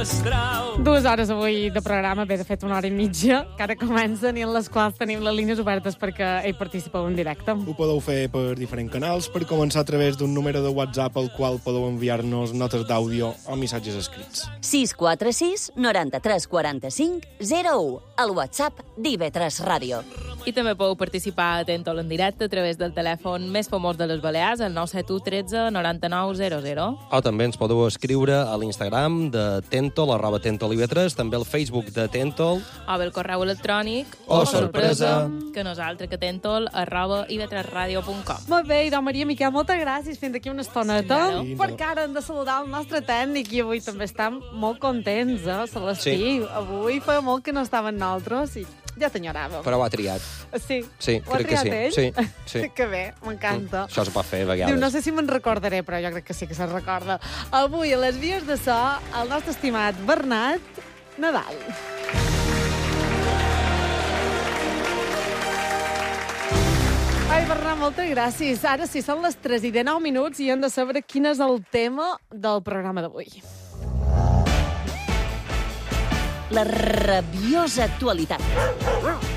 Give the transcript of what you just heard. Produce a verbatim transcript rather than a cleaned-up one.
mestral. Dues hores avui de programa, bé, de fet una hora i mitja, que ara comencen i en les quals tenim les línies obertes perquè hi participeu en directe. Ho podeu fer per diferents canals, per començar a través d'un número de WhatsApp al qual podeu enviar-nos notes d'àudio o missatges escrits. sis quatre sis noranta-tres quaranta-cinc zero u, el WhatsApp d'I V tres Ràdio. I també podeu participar a Tentol en directe a través del telèfon més famós de les Balears, el nou set u tretze noranta-nou zero zero. O també ens podeu escriure a l'Instagram de Tentol, arroba Tentol I V tres, també al Facebook de Tentol. O bé el correu electrònic, Oh, sorpresa, que nosaltres que Tentol, arroba i v tres radio punt com. Molt bé, idò Maria Miquel, moltes gràcies. Fins d'aquí una estoneta. Sí, perquè ara hem de saludar el nostre tècnic i avui també estem molt contents, eh, Celestí. Sí. Avui feia molt que no estaven nosaltres i ja t'enyoràvem. Però ho ha triat. Sí, Sí, ho ha crec que triat sí. ell? Sí, sí. Que bé, m'encanta. Això es pot fer a Diu, vegades. no sé si me'n recordaré, però jo crec que sí que se'n recorda. Avui, a les vies de so, el nostre estimat Bernat Nadal. Ai, Bernat, moltes gràcies. Ara sí, són les tres i dinou minuts i hem de saber quin és el tema del programa d'avui. La rabiosa actualitat.